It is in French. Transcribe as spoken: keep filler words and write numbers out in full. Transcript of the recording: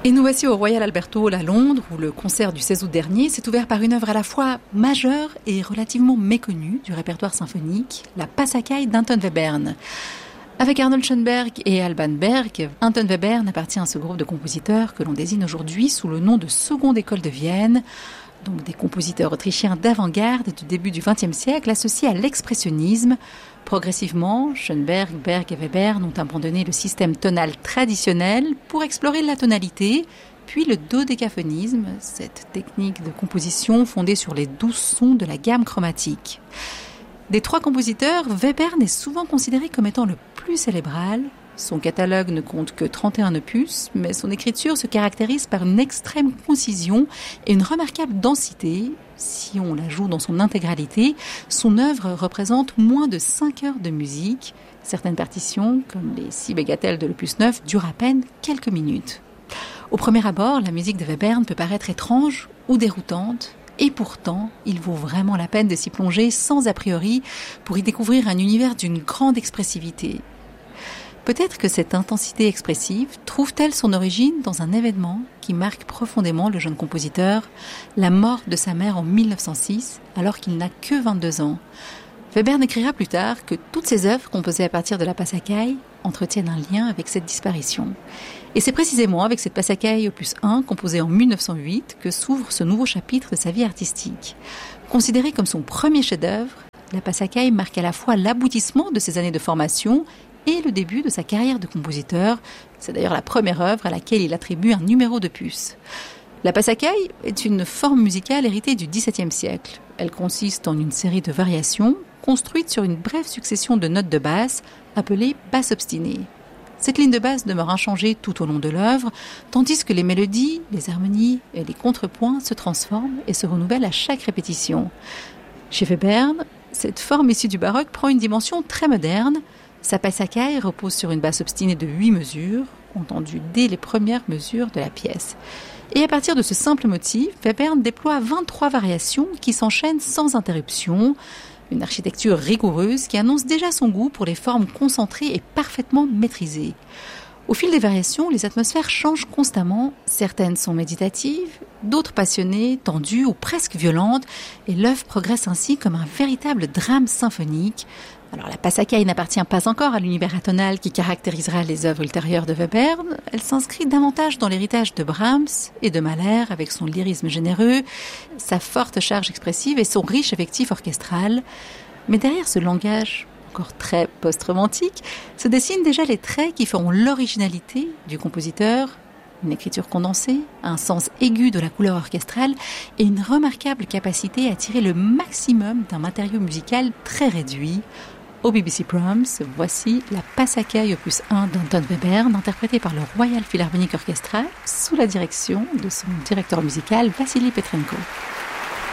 Et nous voici au Royal Albert Hall à Londres, où le concert du seize août dernier s'est ouvert par une œuvre à la fois majeure et relativement méconnue du répertoire symphonique, la Passacaille d'Anton Webern. Avec Arnold Schoenberg et Alban Berg, Anton Webern appartient à ce groupe de compositeurs que l'on désigne aujourd'hui sous le nom de Seconde École de Vienne, donc des compositeurs autrichiens d'avant-garde du début du vingtième siècle associés à l'expressionnisme. Progressivement, Schoenberg, Berg et Webern ont abandonné le système tonal traditionnel pour explorer la tonalité, puis le dodécaphonisme, cette technique de composition fondée sur les douze sons de la gamme chromatique. Des trois compositeurs, Webern est souvent considéré comme étant le plus célébral. Son catalogue ne compte que trente et un opus, mais son écriture se caractérise par une extrême concision et une remarquable densité. Si on la joue dans son intégralité, son œuvre représente moins de cinq heures de musique. Certaines partitions, comme les six bagatelles de l'opus neuf, durent à peine quelques minutes. Au premier abord, la musique de Webern peut paraître étrange ou déroutante, et pourtant, il vaut vraiment la peine de s'y plonger sans a priori pour y découvrir un univers d'une grande expressivité. Peut-être que cette intensité expressive trouve-t-elle son origine dans un événement qui marque profondément le jeune compositeur, la mort de sa mère en mille neuf cent six, alors qu'il n'a que vingt-deux ans. Webern écrira plus tard que toutes ses œuvres composées à partir de la Passacaille entretiennent un lien avec cette disparition. Et c'est précisément avec cette Passacaille opus un, composée en mille neuf cent huit, que s'ouvre ce nouveau chapitre de sa vie artistique. Considérée comme son premier chef-d'œuvre, la Passacaille marque à la fois l'aboutissement de ses années de formation et le début de sa carrière de compositeur. C'est d'ailleurs la première œuvre à laquelle il attribue un numéro de puce. La Passacaille est une forme musicale héritée du dix-septième siècle. Elle consiste en une série de variations construites sur une brève succession de notes de basse appelées basses obstinées. Cette ligne de basse demeure inchangée tout au long de l'œuvre, tandis que les mélodies, les harmonies et les contrepoints se transforment et se renouvellent à chaque répétition. Chez Webern, cette forme issue du baroque prend une dimension très moderne. Sa Passacaille repose sur une basse obstinée de huit mesures, entendue dès les premières mesures de la pièce. Et à partir de ce simple motif, Webern déploie vingt-trois variations qui s'enchaînent sans interruption. Une architecture rigoureuse qui annonce déjà son goût pour les formes concentrées et parfaitement maîtrisées. Au fil des variations, les atmosphères changent constamment. Certaines sont méditatives, d'autres passionnées, tendues ou presque violentes. Et l'œuvre progresse ainsi comme un véritable drame symphonique. Alors la Passacaille n'appartient pas encore à l'univers atonal qui caractérisera les œuvres ultérieures de Webern. Elle s'inscrit davantage dans l'héritage de Brahms et de Mahler avec son lyrisme généreux, sa forte charge expressive et son riche effectif orchestral. Mais derrière ce langage encore très post-romantique se dessinent déjà les traits qui feront l'originalité du compositeur. Une écriture condensée, un sens aigu de la couleur orchestrale et une remarquable capacité à tirer le maximum d'un matériau musical très réduit. Au B B C Proms, voici la Passacaille opus un d'Anton Webern, interprétée par le Royal Philharmonic Orchestra sous la direction de son directeur musical Vassily Petrenko.